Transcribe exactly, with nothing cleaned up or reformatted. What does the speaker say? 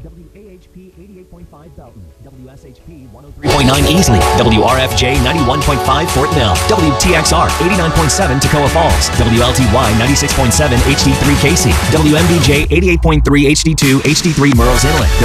W A H P eighty-eight point five Belton, W S H P one oh three point nine Easley, W R F J ninety-one point five Fort Mill, W T X R eighty-nine point seven Toccoa Falls, W L T Y ninety-six point seven H D three Casey, W M B J eighty-eight point three H D two H D three Murrells Inlet,